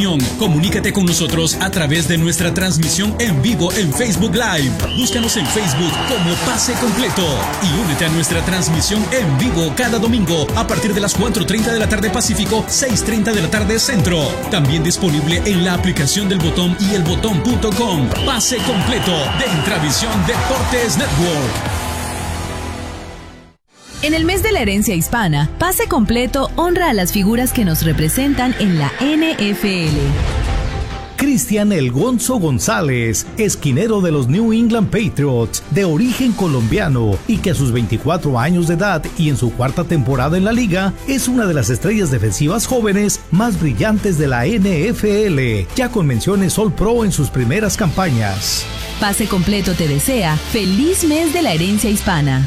opinión. Comunícate con nosotros a través de nuestra transmisión en vivo en Facebook Live. Búscanos en Facebook como Pase Completo y únete a nuestra transmisión en vivo cada domingo a partir de las 4:30 de la tarde Pacífico, 6:30 de la tarde Centro. También disponible en la aplicación del Botón y elbotón.com. Pase Completo de Intravisión Deportes Network. En el mes de la herencia hispana, Pase Completo honra a las figuras que nos representan en la NFL. Cristian El Gonzo González, esquinero de los New England Patriots, de origen colombiano y que a sus 24 años de edad y en su cuarta temporada en la liga, es una de las estrellas defensivas jóvenes más brillantes de la NFL, ya con menciones All Pro en sus primeras campañas. Pase Completo te desea feliz mes de la herencia hispana.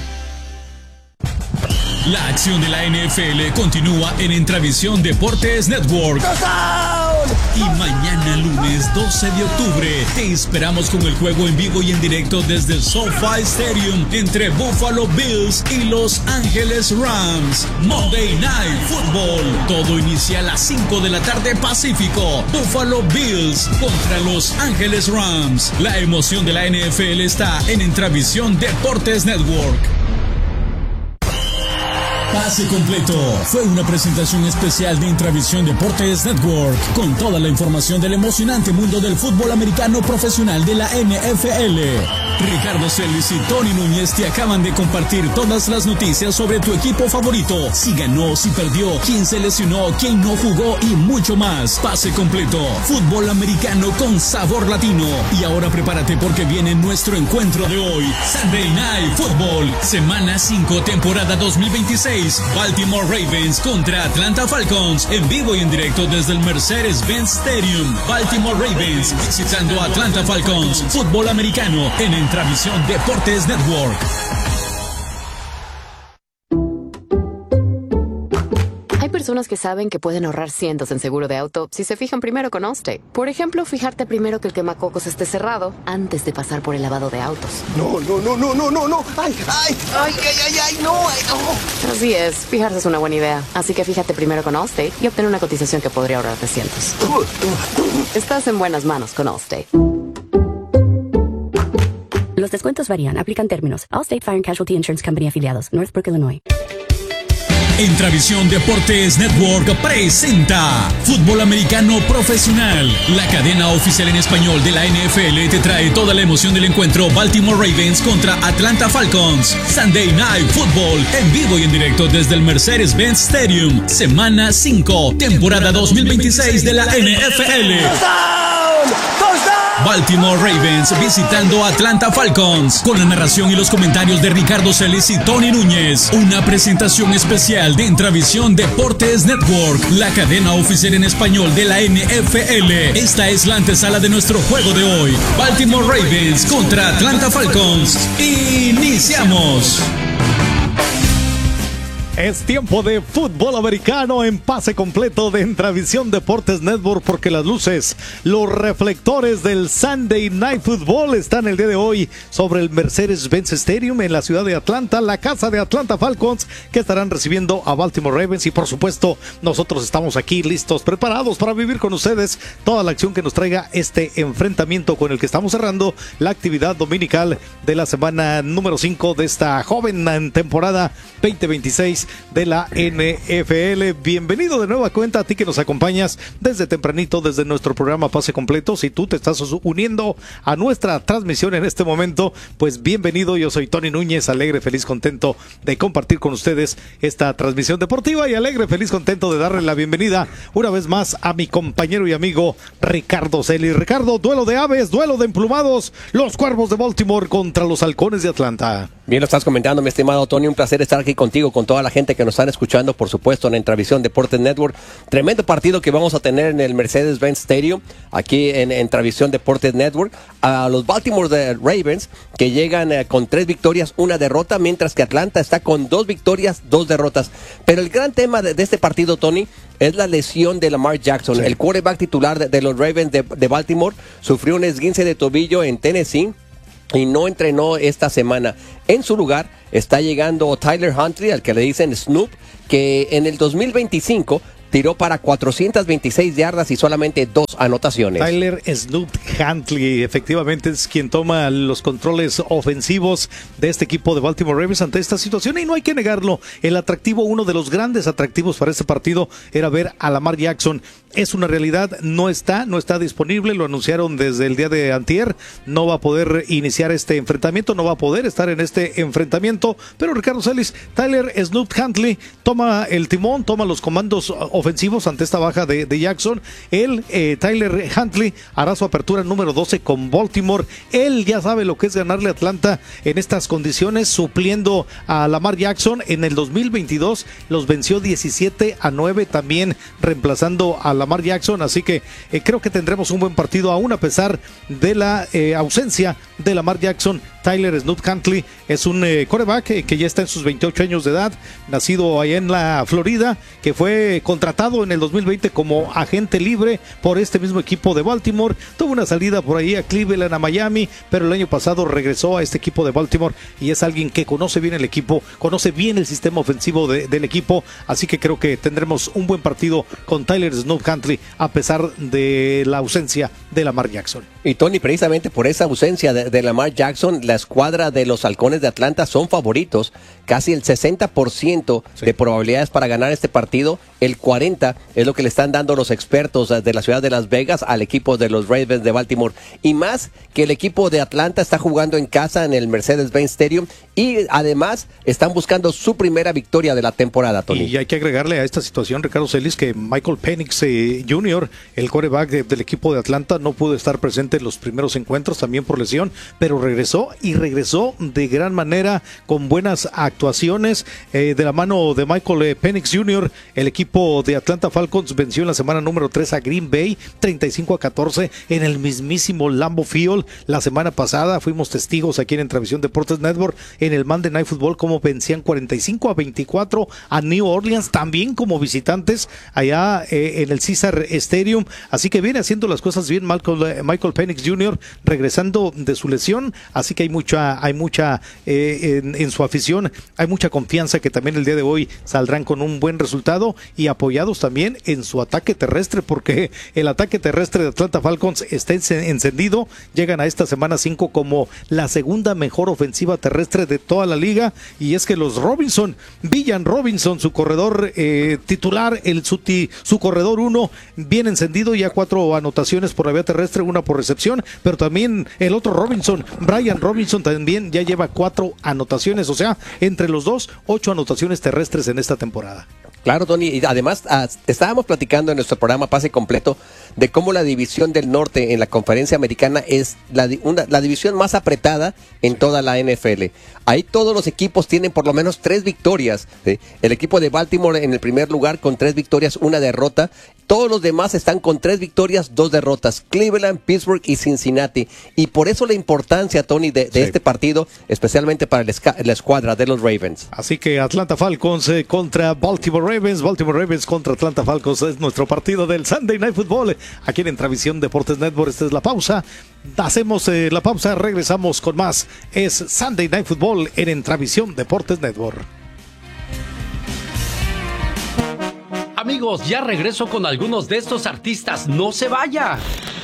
La acción de la NFL continúa en Intravisión Deportes Network. Y mañana lunes 12 de octubre te esperamos con el juego en vivo y en directo desde el SoFi Stadium entre Buffalo Bills y Los Ángeles Rams. Monday Night Football. Todo inicia a las 5 de la tarde Pacífico. Buffalo Bills contra Los Ángeles Rams. La emoción de la NFL está en Intravisión Deportes Network. Pase Completo fue una presentación especial de Intravisión Deportes Network con toda la información del emocionante mundo del fútbol americano profesional de la NFL. Ricardo Celis y Tony Núñez te acaban de compartir todas las noticias sobre tu equipo favorito, si ganó, si perdió, quién se lesionó, quién no jugó y mucho más. Pase Completo, fútbol americano con sabor latino. Y ahora prepárate porque viene nuestro encuentro de hoy. Sunday Night Football, semana 5, temporada 2026. Baltimore Ravens contra Atlanta Falcons, en vivo y en directo desde el Mercedes-Benz Stadium. Baltimore Ravens visitando Atlanta Falcons. Fútbol americano en Intravisión Deportes Network. Hay personas que saben que pueden ahorrar cientos en seguro de auto si se fijan primero con Allstate. Por ejemplo, fijarte primero que el quemacocos esté cerrado antes de pasar por el lavado de autos. No. ¡Ay, no! Así es, fijarse es una buena idea. Así que fíjate primero con Allstate y obtén una cotización que podría ahorrarte cientos. Estás en buenas manos con Allstate. Los descuentos varían, aplican términos. Allstate Fire and Casualty Insurance Company afiliados, Northbrook, Illinois. Intravisión Deportes Network presenta Fútbol Americano Profesional. La cadena oficial en español de la NFL te trae toda la emoción del encuentro Baltimore Ravens contra Atlanta Falcons. Sunday Night Football, en vivo y en directo desde el Mercedes-Benz Stadium. Semana 5, temporada 2026 de la NFL. Baltimore Ravens visitando Atlanta Falcons, con la narración y los comentarios de Ricardo Celis y Tony Núñez. Una presentación especial de Intravisión Deportes Network, la cadena oficial en español de la NFL. Esta es la antesala de nuestro juego de hoy. Baltimore Ravens contra Atlanta Falcons. ¡Iniciamos! Es tiempo de fútbol americano en Pase Completo de Intravisión Deportes Network, porque las luces, los reflectores del Sunday Night Football están el día de hoy sobre el Mercedes-Benz Stadium en la ciudad de Atlanta, la casa de Atlanta Falcons, que estarán recibiendo a Baltimore Ravens. Y por supuesto, nosotros estamos aquí listos, preparados para vivir con ustedes toda la acción que nos traiga este enfrentamiento con el que estamos cerrando la actividad dominical de la semana número 5 de esta joven temporada 2026 de la NFL. Bienvenido de nueva cuenta a ti que nos acompañas desde tempranito, desde nuestro programa Pase Completo. Si tú te estás uniendo a nuestra transmisión en este momento, pues bienvenido. Yo soy Tony Núñez, alegre, feliz, contento de compartir con ustedes esta transmisión deportiva, y alegre, feliz, contento de darle la bienvenida una vez más a mi compañero y amigo Ricardo Celis. Ricardo, duelo de aves, duelo de emplumados, los Cuervos de Baltimore contra los Halcones de Atlanta. Bien, lo estás comentando, mi estimado Tony, un placer estar aquí contigo, con toda la gente que nos están escuchando, por supuesto, en Intravisión Deportes Network. Tremendo partido que vamos a tener en el Mercedes-Benz Stadium, aquí en Intravisión Deportes Network. A los Baltimore Ravens, que llegan con 3 victorias, 1 derrota, mientras que Atlanta está con 2 victorias, 2 derrotas. Pero el gran tema de este partido, Tony, es la lesión de Lamar Jackson. Sí. El quarterback titular de los Ravens de Baltimore sufrió un esguince de tobillo en Tennessee y no entrenó esta semana. En su lugar está llegando Tyler Huntley, al que le dicen Snoop, que en el 2025 tiró para 426 yardas y solamente 2 anotaciones. Tyler Snoop Huntley efectivamente es quien toma los controles ofensivos de este equipo de Baltimore Ravens ante esta situación, y no hay que negarlo, el atractivo, uno de los grandes atractivos para este partido era ver a Lamar Jackson. Es una realidad, no está disponible, lo anunciaron desde el día de antier, no va a poder iniciar este enfrentamiento, no va a poder estar en este enfrentamiento, pero Ricardo Celis, Tyler Snoop Huntley toma el timón, toma los comandos ofensivos ante esta baja de Jackson. Él, Tyler Huntley, hará su apertura número 12 con Baltimore. Él ya sabe lo que es ganarle a Atlanta en estas condiciones, supliendo a Lamar Jackson. En el 2022 los venció 17-9, también reemplazando a Lamar Jackson, así que creo que tendremos un buen partido aún a pesar de la ausencia de Lamar Jackson. Tyler Snoop Huntley es un quarterback que ya está en sus 28 años de edad, nacido allá en la Florida, que fue contratado en el 2020 como agente libre por este mismo equipo de Baltimore. Tuvo una salida por ahí a Cleveland, a Miami, pero el año pasado regresó a este equipo de Baltimore y es alguien que conoce bien el equipo, conoce bien el sistema ofensivo del equipo, así que creo que tendremos un buen partido con Tyler Snoop Huntley a pesar de la ausencia de Lamar Jackson. Y Tony, precisamente por esa ausencia de Lamar Jackson, la escuadra de los Halcones de Atlanta son favoritos, casi el 60% de probabilidades para ganar este partido, el 40% es lo que le están dando los expertos de la ciudad de Las Vegas al equipo de los Ravens de Baltimore, y más que el equipo de Atlanta está jugando en casa en el Mercedes-Benz Stadium y además están buscando su primera victoria de la temporada, Tony. Y hay que agregarle a esta situación, Ricardo Celis, que Michael Penix Jr., el quarterback del equipo de Atlanta, no pudo estar presente en los primeros encuentros, también por lesión, pero regresó de gran manera con buenas actuaciones de la mano de Michael Penix Jr. El equipo de Atlanta Falcons venció en la semana número 3 a Green Bay 35-14 en el mismísimo Lambeau Field. La semana pasada fuimos testigos aquí en Entravisión Deportes Network en el Monday Night Football como vencían 45-24 a New Orleans, también como visitantes allá en el Caesar Stadium, así que viene haciendo las cosas bien Michael Penix Jr. regresando de su lesión, así que hay mucha en su afición, hay mucha confianza que también el día de hoy saldrán con un buen resultado y apoyados también en su ataque terrestre, porque el ataque terrestre de Atlanta Falcons está encendido, llegan a esta semana 5 como la segunda mejor ofensiva terrestre de toda la liga, y es que los Villan Robinson, su corredor titular, su corredor 1, bien encendido, ya 4 anotaciones por la vía terrestre, 1 por recepción, pero también el otro Brian Robinson también ya lleva 4 anotaciones, o sea, entre los dos, 8 anotaciones terrestres en esta temporada. Claro, Tony, y además estábamos platicando en nuestro programa Pase Completo de cómo la división del norte en la conferencia americana es la división más apretada en toda la NFL. Ahí todos los equipos tienen por lo menos 3 victorias. ¿Sí? El equipo de Baltimore en el primer lugar con 3 victorias, 1 derrota. Todos los demás están con 3 victorias, 2 derrotas. Cleveland, Pittsburgh y Cincinnati. Y por eso la importancia, Tony, de este partido, especialmente para la escuadra de los Ravens. Así que Atlanta Falcons contra Baltimore Ravens contra Atlanta Falcons es nuestro partido del Sunday Night Football. Aquí en Entravisión Deportes Network, esta es la pausa. Hacemos la pausa, regresamos con más. Es Sunday Night Football en Entravisión Deportes Network. Amigos, ya regreso con algunos de estos artistas. ¡No se vaya!